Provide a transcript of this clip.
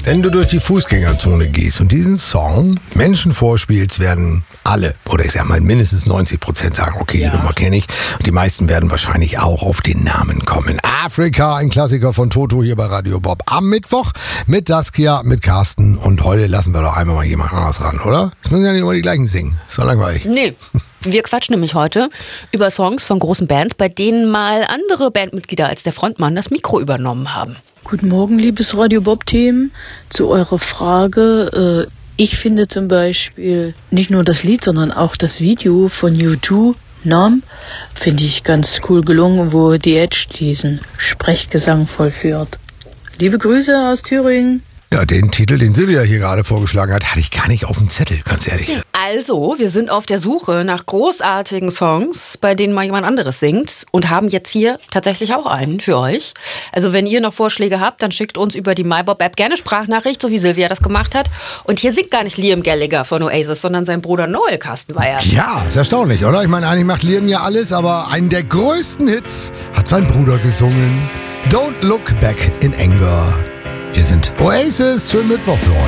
Wenn du durch die Fußgängerzone gehst und diesen Song Menschen vorspielst, werden alle, oder ich sag mal mindestens 90% sagen, okay, die Nummer kenne ich. Und die meisten werden wahrscheinlich auch auf den Namen kommen. Afrika, ein Klassiker von Toto hier bei Radio Bob. Am Mittwoch mit Saskia, mit Carsten. Und heute lassen wir doch einmal mal jemand anderes ran, oder? Es müssen ja nicht immer die gleichen singen. Ist doch langweilig. Nee. Wir quatschen nämlich heute über Songs von großen Bands, bei denen mal andere Bandmitglieder als der Frontmann das Mikro übernommen haben. Guten Morgen, liebes Radio Bob-Team. Zu eurer Frage. Ich finde zum Beispiel nicht nur das Lied, sondern auch das Video von U2, Numb, finde ich ganz cool gelungen, wo The Edge diesen Sprechgesang vollführt. Liebe Grüße aus Thüringen. Ja, den Titel, den Silvia hier gerade vorgeschlagen hat, hatte ich gar nicht auf dem Zettel, ganz ehrlich. Also, wir sind auf der Suche nach großartigen Songs, bei denen mal jemand anderes singt und haben jetzt hier tatsächlich auch einen für euch. Also wenn ihr noch Vorschläge habt, dann schickt uns über die MyBob-App gerne Sprachnachricht, so wie Silvia das gemacht hat. Und hier singt gar nicht Liam Gallagher von Oasis, sondern sein Bruder Noel, Carsten Weyer. Ja, ist erstaunlich, oder? Ich meine, eigentlich macht Liam ja alles, aber einen der größten Hits hat sein Bruder gesungen. Don't Look Back in Anger. Wir sind Oasis, schönen Mittwoch für euch.